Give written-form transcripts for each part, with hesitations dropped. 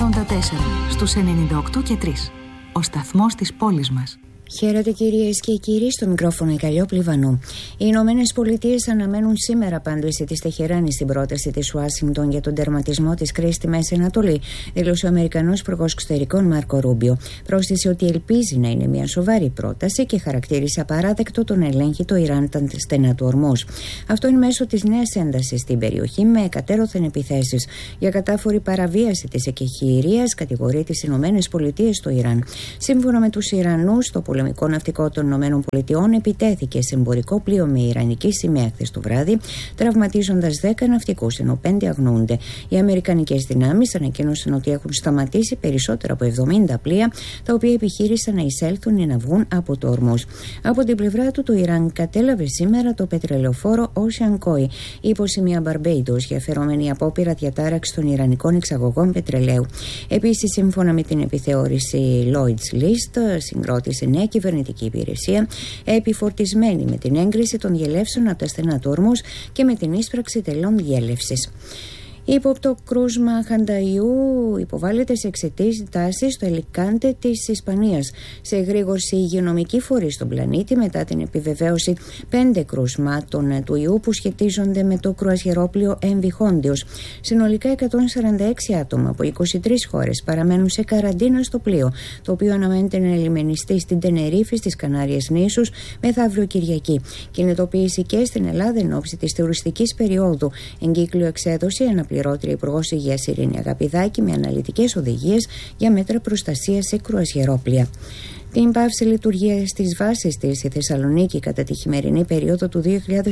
στους 98 και 3. Ο σταθμός της πόλης μας. Χαίρετε κυρίες και κύριοι, στο μικρόφωνο η Καλλιόπη Βανού. Οι Ηνωμένες Πολιτείες αναμένουν σήμερα απάντηση της Τεχεράνης στην πρόταση της Ουάσιγκτον για τον τερματισμό της κρίσης στη Μέση Ανατολή, δήλωσε ο Αμερικανός Υπουργός Εξωτερικών Μάρκο Ρούμπιο. Πρόσθεσε ότι ελπίζει να είναι μια σοβαρή πρόταση και χαρακτήρισε απαράδεκτο τον ελέγχει το Ιράν τα στενά του Ορμούζ. Αυτό είναι μέσω της νέας έντασης στην περιοχή με εκατέρωθεν επιθέσεις για κατάφορη παραβίαση της εκεχηρίας, κατηγορεί τις Ηνωμένες Πολιτείες στο Ιράν. Σύμφωνα με τους Ιρανούς, το πολεμικό ναυτικό των ΗΠΑ επιτέθηκε σε εμπορικό πλοίο με ιρανική σημαία χθες το βράδυ, τραυματίζοντας 10 ναυτικούς, ενώ 5 αγνοούνται. Οι αμερικανικές δυνάμεις ανακοίνωσαν ότι έχουν σταματήσει περισσότερα από 70 πλοία, τα οποία επιχείρησαν να εισέλθουν ή να βγουν από το Ορμούζ. Από την πλευρά του, το Ιράν κατέλαβε σήμερα το πετρελαιοφόρο Ocean Koi, υποσημεία Barbados, για αφαιρόμενη απόπειρα διατάραξη των ιρανικών εξαγωγών πετρελαίου. Επίσης, σύμφωνα με την επιθεώρηση Lloyd's List, συγκρότησε νέα κυβερνητική υπηρεσία επιφορτισμένη με την έγκριση των διελεύσεων από τα στενά του Ορμούζ και με την ίσπραξη τελών διέλευσης. Ύποπτο κρούσμα Χανταϊού υποβάλλεται σε εξετάσεις στο Ελικάντε της Ισπανίας. Σε εγρήγορση υγειονομικοί φορείς στον πλανήτη μετά την επιβεβαίωση 5 κρούσματων του ιού που σχετίζονται με το κρουαζιερόπλοιο MV Hondios. Συνολικά 146 άτομα από 23 χώρες παραμένουν σε καραντίνα στο πλοίο, το οποίο αναμένεται να ελιμενιστεί στην Τενερίφη στις Κανάριες νήσους μεθαύριο Κυριακή. Κινητοποίηση και στην Ελλάδα εν ώψη της τουριστικής περίοδου. Εγκύκλιο εξέδωση αναπληρώτρια Υπουργός Υγείας Ειρήνη Αγαπηδάκη με αναλυτικές οδηγίες για μέτρα προστασίας σε κρουαζιερόπλοια. Την πάυση λειτουργίας της βάσης της στη Θεσσαλονίκη κατά τη χειμερινή περίοδο του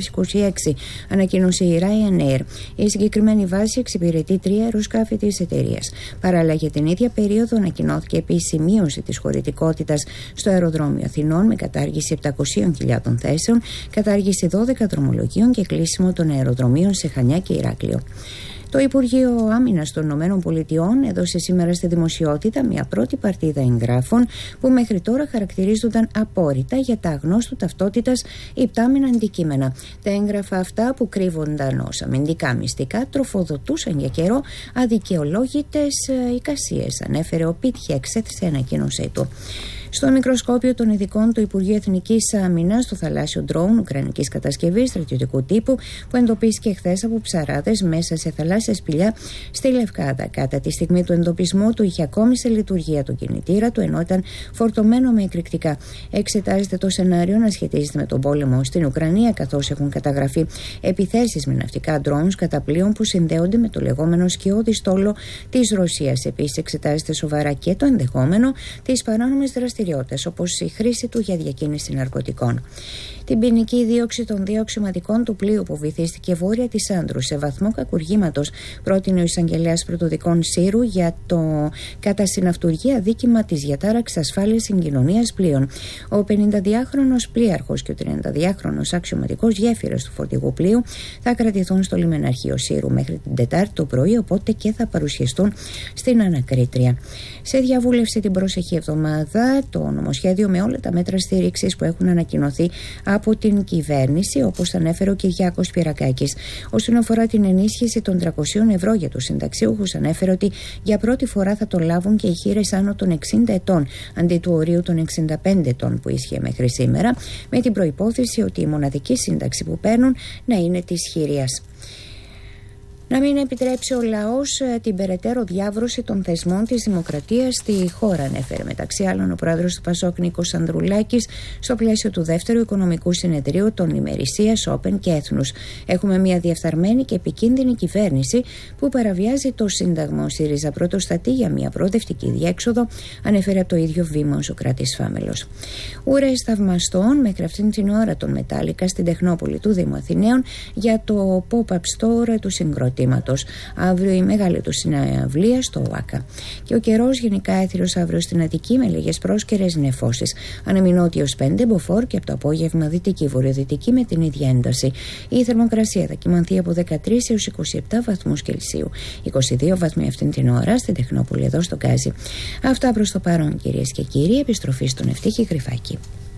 2026 ανακοίνωσε η Ryanair. Η συγκεκριμένη βάση εξυπηρετεί 3 αεροσκάφη της εταιρείας. Παράλληλα, για την ίδια περίοδο ανακοινώθηκε επίσης η μείωση της χωρητικότητας στο αεροδρόμιο Αθηνών με κατάργηση 700.000 θέσεων, κατάργηση 12 δρομολογίων και κλείσιμο των αεροδρομίων σε Χανιά και Ηράκλειο. Το Υπουργείο Άμυνας των ΗΠΑ έδωσε σήμερα στη δημοσιότητα μια πρώτη παρτίδα εγγράφων που μέχρι τώρα χαρακτηρίζονταν απόρριτα για τα αγνώστου ταυτότητας υπτάμενα αντικείμενα. Τα έγγραφα αυτά, που κρύβονταν ως αμυντικά μυστικά, τροφοδοτούσαν για καιρό αδικαιολόγητες εικασίες, ανέφερε ο Πιτ Χέξεθ σε ανακοίνωσή του. Στο μικροσκόπιο των ειδικών του Υπουργείου Εθνικής Άμυνας, το θαλάσσιο ντρόουν ουκρανικής κατασκευής στρατιωτικού τύπου που εντοπίστηκε χθες από ψαράδες μέσα σε θαλάσσια σπηλιά στη Λευκάδα. Κατά τη στιγμή του εντοπισμού του είχε ακόμη σε λειτουργία τον κινητήρα του, ενώ ήταν φορτωμένο με εκρηκτικά. Εξετάζεται το σενάριο να σχετίζεται με τον πόλεμο στην Ουκρανία, καθώς έχουν καταγραφεί επιθέσεις με ναυτικά ντρόουν κατά πλοίων που συνδέονται με το λεγόμενο σκιώδη στόλο της Ρωσίας. Επίσης, εξετάζεται σοβαρά και το ενδεχόμενο της παράνομης δραστηριότητας, όπως η χρήση του για διακίνηση ναρκωτικών. Την ποινική δίωξη των 2 αξιωματικών του πλοίου που βυθίστηκε βόρεια της Άντρου σε βαθμό κακουργήματος πρότεινε ο εισαγγελέας πρωτοδικών Σύρου για το κατά συναυτουργία δίκημα της διατάραξης ασφάλειας συγκοινωνίας πλοίων. Ο 52χρονος πλοίαρχος και ο 32χρονος αξιωματικός γέφυρας του φορτηγού πλοίου θα κρατηθούν στο λιμεναρχείο Σύρου μέχρι την Τετάρτη το πρωί, οπότε και θα παρουσιαστούν στην ανακρίτρια. Σε διαβούλευση την προσεχή εβδομάδα το νομοσχέδιο με όλα τα μέτρα στήριξης που έχουν ανακοινωθεί από την κυβέρνηση, όπως ανέφερε ο Κυριάκος Πυρακάκης. Όσον αφορά την ενίσχυση των 300 ευρώ για τους συνταξιούχους, ανέφερε ότι για πρώτη φορά θα το λάβουν και οι χήρες άνω των 60 ετών, αντί του ορίου των 65 ετών που ίσχυε μέχρι σήμερα, με την προϋπόθεση ότι η μοναδική σύνταξη που παίρνουν να είναι της χειρίας. Να μην επιτρέψει ο λαός την περαιτέρω διάβρωση των θεσμών της δημοκρατίας στη χώρα, ανέφερε μεταξύ άλλων ο πρόεδρος του ΠΑΣΟΚ Νίκος Ανδρουλάκης στο πλαίσιο του δεύτερου οικονομικού συνεδρίου των ημερησίας Όπεν και Έθνους. Έχουμε μια διεφθαρμένη και επικίνδυνη κυβέρνηση που παραβιάζει το Σύνταγμα. Ο ΣΥΡΙΖΑ πρωτοστατεί για μια προοδευτική διέξοδο, ανέφερε από το ίδιο βήμα ο Σωκράτης Φάμελος. Ουρές θαυμαστών μέχρι αυτήν την ώρα των Μετάλλικα στην Τεχνόπολη του Δήμου Αθηναίων για το pop-up store του συγκρότηματος. Αύριο η μεγάλη του συναυλία στο ΟΑΚΑ. Και ο καιρός γενικά έθυρος αύριο στην Αττική με λίγες πρόσκαιρες νεφώσεις. Ανεμινότιος 5 μποφόρ και από το απόγευμα δυτική βορειοδυτική με την ίδια ένταση. Η θερμοκρασία θα κυμανθεί από 13 έως 27 βαθμούς Κελσίου. 22 βαθμοί αυτήν την ώρα στην Τεχνόπολη εδώ στο Γκάζι. Αυτά προς το παρόν, κυρίες και κύριοι. Επιστροφή στον Ευτύχη Γρυφάκη.